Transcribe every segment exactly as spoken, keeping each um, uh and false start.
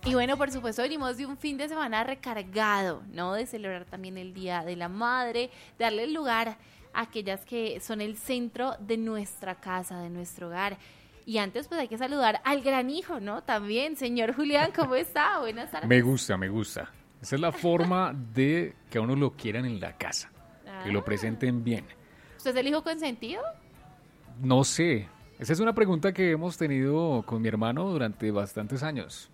Y bueno, por supuesto, venimos de un fin de semana recargado, ¿no? De celebrar también el Día de la Madre, darle lugar a aquellas que son el centro de nuestra casa, de nuestro hogar. Y antes, pues hay que saludar al gran hijo, ¿no? También, señor Julián, ¿cómo está? Buenas tardes. Me gusta, me gusta. Esa es la forma de que a uno lo quieran en la casa, ah. que lo presenten bien. ¿Usted es el hijo consentido? No sé. Esa es una pregunta que hemos tenido con mi hermano durante bastantes años.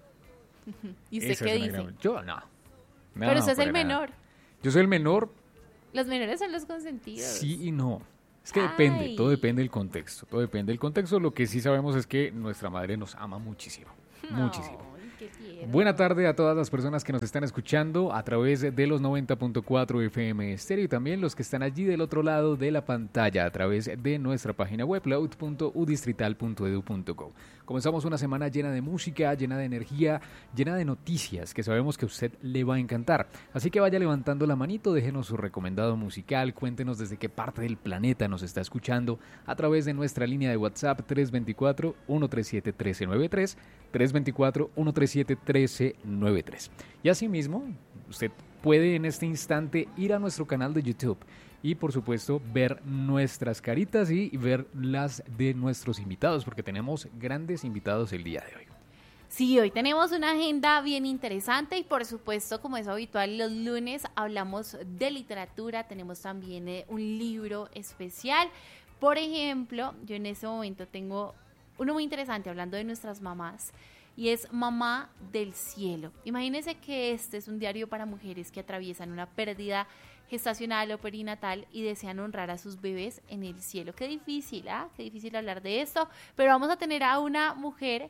¿Y usted Esa qué es dice? Gran... Yo no. no. Pero usted es el nada. menor. Yo soy el menor. Los menores son los consentidos. Sí y no. Es que depende, Ay. todo depende del contexto. Todo depende del contexto. Lo que sí sabemos es que nuestra madre nos ama muchísimo. No, muchísimo. Qué Buena tarde a todas las personas que nos están escuchando a través de los noventa punto cuatro F M Estéreo y también los que están allí del otro lado de la pantalla a través de nuestra página web loud punto u distrital punto edu punto co. Comenzamos una semana llena de música, llena de energía, llena de noticias que sabemos que a usted le va a encantar. Así que vaya levantando la manito, déjenos su recomendado musical, cuéntenos desde qué parte del planeta nos está escuchando a través de nuestra línea de WhatsApp tres dos cuatro, uno tres siete, uno tres nueve tres, tres dos cuatro, uno tres siete, uno tres nueve tres. Y asimismo, usted puede en este instante ir a nuestro canal de YouTube y por supuesto ver nuestras caritas y ver las de nuestros invitados, porque tenemos grandes invitados el día de hoy. Sí, hoy tenemos una agenda bien interesante y por supuesto, como es habitual, los lunes hablamos de literatura, tenemos también eh, un libro especial. Por ejemplo, yo en este momento tengo uno muy interesante hablando de nuestras mamás y es Mamá del Cielo. Imagínense que este es un diario para mujeres que atraviesan una pérdida gestacional o perinatal y desean honrar a sus bebés en el cielo. Qué difícil, ¿ah? Qué difícil hablar de esto, pero vamos a tener a una mujer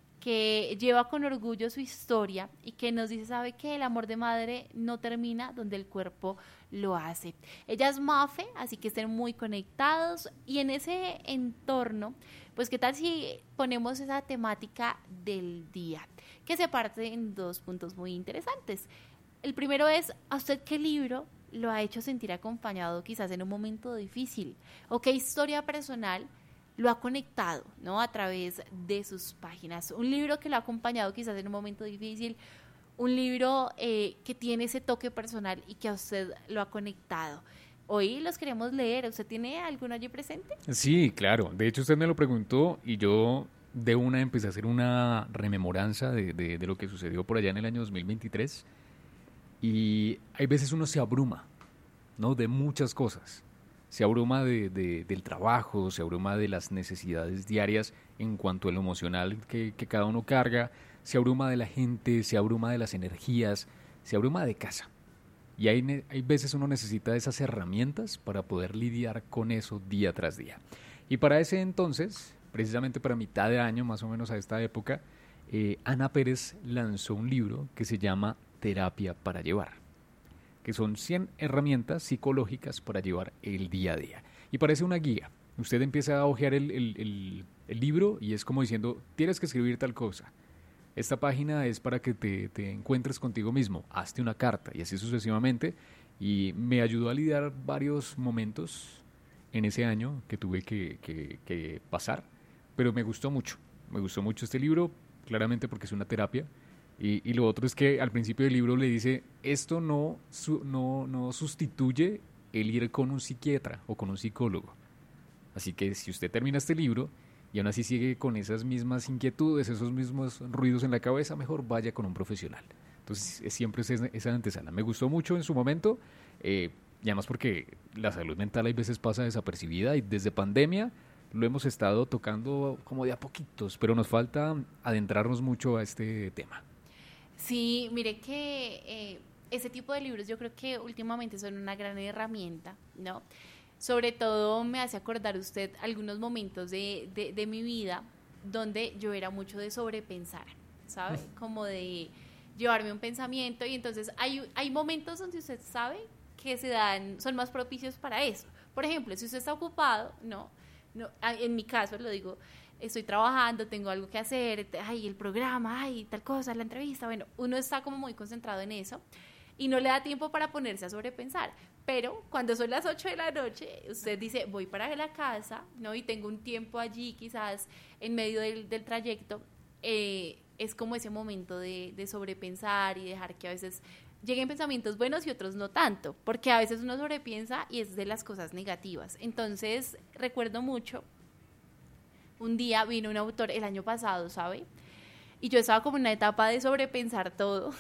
que lleva con orgullo su historia y que nos dice, ¿sabe qué? El amor de madre no termina donde el cuerpo lo hace. Ella es Mafe, así que estén muy conectados y en ese entorno, pues qué tal si ponemos esa temática del día, que se parte en dos puntos muy interesantes. El primero es, ¿a usted qué libro lo ha hecho sentir acompañado quizás en un momento difícil? ¿O qué historia personal lo ha conectado, ¿no? A través de sus páginas? Un libro que lo ha acompañado quizás en un momento difícil, un libro eh, que tiene ese toque personal y que a usted lo ha conectado. Hoy los queremos leer. ¿Usted tiene alguno allí presente? Sí, claro. De hecho, usted me lo preguntó y yo de una empecé a hacer una rememoranza de, de, de lo que sucedió por allá en el año dos mil veintitrés. Y hay veces uno se abruma, ¿no? De muchas cosas. Se abruma de, de, del trabajo, se abruma de las necesidades diarias en cuanto a lo emocional que, que cada uno carga, se abruma de la gente, se abruma de las energías, se abruma de casa. Y hay, hay veces uno necesita esas herramientas para poder lidiar con eso día tras día. Y para ese entonces, precisamente para mitad de año, más o menos a esta época, eh, Ana Pérez lanzó un libro que se llama Terapia para Llevar, que son cien herramientas psicológicas para llevar el día a día. Y parece una guía. Usted empieza a hojear el, el, el, el libro y es como diciendo, tienes que escribir tal cosa. Esta página es para que te, te encuentres contigo mismo. Hazte una carta y así sucesivamente. Y me ayudó a lidiar varios momentos en ese año que tuve que, que, que pasar. Pero me gustó mucho. Me gustó mucho este libro, claramente porque es una terapia. Y, y lo otro es que al principio del libro le dice, esto no, su, no, no sustituye el ir con un psiquiatra o con un psicólogo. Así que si usted termina este libro y aún así sigue con esas mismas inquietudes, esos mismos ruidos en la cabeza, mejor vaya con un profesional. Entonces es siempre esa, esa antesala. Me gustó mucho en su momento, eh, y además porque la salud mental hay veces pasa desapercibida y desde pandemia lo hemos estado tocando como de a poquitos, pero nos falta adentrarnos mucho a este tema. Sí, mire que eh, ese tipo de libros yo creo que últimamente son una gran herramienta, ¿no? Sobre todo me hace acordar usted algunos momentos de, de, de mi vida donde yo era mucho de sobrepensar, ¿sabe? Como de llevarme un pensamiento y entonces hay, hay momentos donde usted sabe que se dan, son más propicios para eso. Por ejemplo, si usted está ocupado, ¿no? no en mi caso lo digo, estoy trabajando, tengo algo que hacer, ay, el programa, ay, tal cosa, la entrevista, bueno, uno está como muy concentrado en eso y no le da tiempo para ponerse a sobrepensar, pero cuando son las ocho de la noche, usted dice, voy para la casa, ¿no? Y tengo un tiempo allí quizás en medio del, del trayecto, eh, es como ese momento de, de sobrepensar y dejar que a veces lleguen pensamientos buenos y otros no tanto, porque a veces uno sobrepiensa y es de las cosas negativas. Entonces, recuerdo mucho, un día vino un autor el año pasado, ¿sabe? Y yo estaba como en una etapa de sobrepensar todo.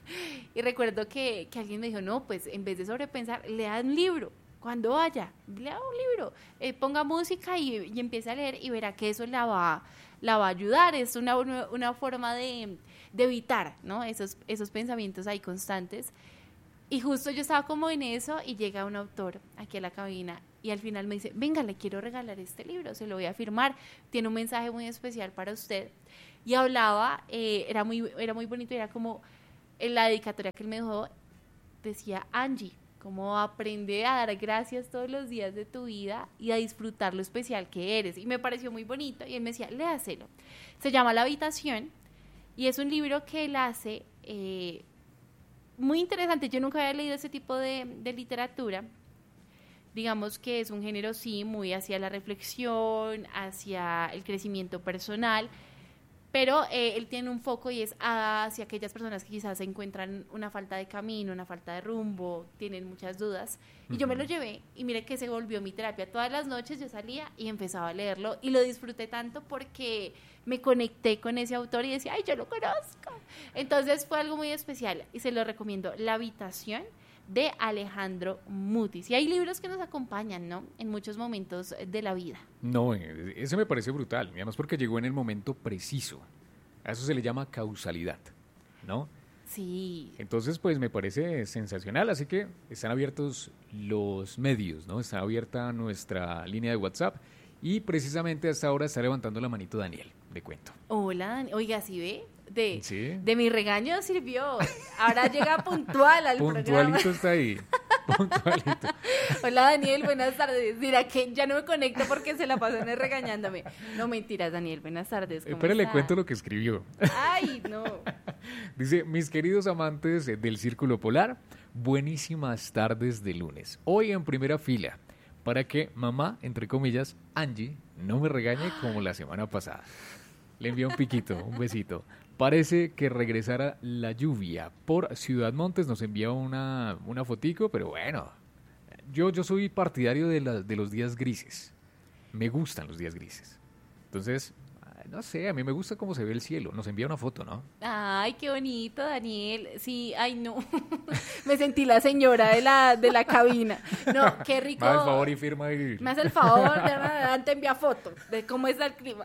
Y recuerdo que, que alguien me dijo, no, pues en vez de sobrepensar, lea un libro. Cuando vaya, lea un libro, eh, ponga música y, y empiece a leer y verá que eso la va, la va a ayudar. Es una, una forma de, de evitar, ¿no? Esos, esos pensamientos ahí constantes. Y justo yo estaba como en eso y llega un autor aquí a la cabina y al final me dice, venga, le quiero regalar este libro, se lo voy a firmar, tiene un mensaje muy especial para usted. Y hablaba, eh, era, muy, era muy bonito, era como en la dedicatoria que él me dejó, decía, Angie, como aprende a dar gracias todos los días de tu vida y a disfrutar lo especial que eres. Y me pareció muy bonito y él me decía, léaselo. Se llama La Habitación y es un libro que él hace eh, muy interesante. Yo nunca había leído ese tipo de, de literatura. Digamos que es un género, sí, muy hacia la reflexión, hacia el crecimiento personal, pero eh, él tiene un foco y es hacia aquellas personas que quizás se encuentran una falta de camino, una falta de rumbo, tienen muchas dudas. Y uh-huh. yo me lo llevé y mire que se volvió mi terapia. Todas las noches yo salía y empezaba a leerlo y lo disfruté tanto porque me conecté con ese autor y decía, ay, yo lo conozco. Entonces fue algo muy especial y se lo recomiendo. La Habitación, de Alejandro Mutis. Y hay libros que nos acompañan, ¿no? En muchos momentos de la vida. No, ese me parece brutal, además porque llegó en el momento preciso. A eso se le llama causalidad, ¿no? Sí. Entonces, pues me parece sensacional, así que están abiertos los medios, ¿no? Está abierta nuestra línea de WhatsApp y precisamente hasta ahora está levantando la manito Daniel, le cuento. Hola, Daniel. Oiga, ¿sí ve? De, ¿Sí? de mi regaño sirvió. Ahora llega puntual al Puntualito programa. Puntualito está ahí. Puntualito. Hola, Daniel, buenas tardes. Mira que ya no me conecto porque se la pasan regañándome. No, mentiras, Daniel, buenas tardes. Espera, le cuento lo que escribió. Ay, no. Dice, mis queridos amantes del Círculo Polar, buenísimas tardes de lunes. Hoy en primera fila, para que mamá, entre comillas, Angie, no me regañe como la semana pasada. Le envío un piquito, un besito. Parece que regresara la lluvia por Ciudad Montes. Nos envía una, una fotico, pero bueno, yo, yo soy partidario de, la, de los días grises. Me gustan los días grises. Entonces, no sé, a mí me gusta cómo se ve el cielo. Nos envía una foto, ¿no? Ay, qué bonito, Daniel. Sí, ay, no. Me sentí la señora de la, de la cabina. No, qué rico. Me hace el favor y firma ahí. Me hace el favor, de adelante envía foto de cómo está el clima.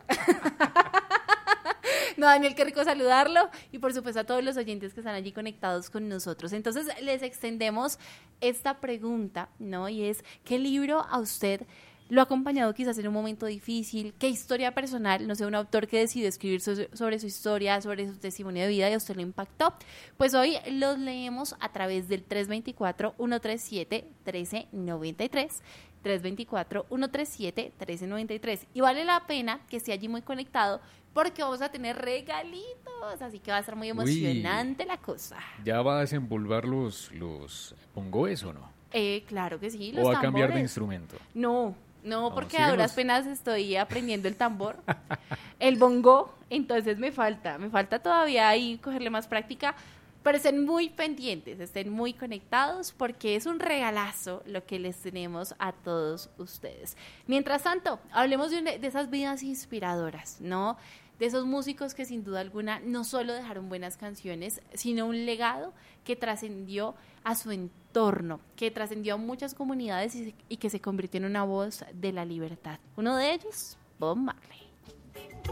No, Daniel, qué rico saludarlo y por supuesto a todos los oyentes que están allí conectados con nosotros. Entonces les extendemos esta pregunta, ¿no? Y es, ¿qué libro a usted lo ha acompañado quizás en un momento difícil? ¿Qué historia personal, no sé, un autor que decidió escribir so- sobre su historia, sobre su testimonio de vida y a usted lo impactó? Pues hoy los leemos a través del tres dos cuatro, uno tres siete, uno tres nueve tres, tres dos cuatro, uno tres siete, uno tres nueve tres. Y vale la pena que esté allí muy conectado porque vamos a tener regalitos, así que va a ser muy emocionante. Uy, la cosa. ¿Ya va a desenvolver los, los bongoes o no? Eh, claro que sí, los ¿O va tambores. a cambiar de instrumento? No, no, porque no, a duras penas estoy aprendiendo el tambor, el bongo, entonces me falta, me falta todavía ahí cogerle más práctica, pero estén muy pendientes, estén muy conectados porque es un regalazo lo que les tenemos a todos ustedes. Mientras tanto, hablemos de, una, de esas vidas inspiradoras, ¿no? De esos músicos que sin duda alguna no solo dejaron buenas canciones, sino un legado que trascendió a su entorno, que trascendió a muchas comunidades y, y que se convirtió en una voz de la libertad. Uno de ellos, Bob Marley.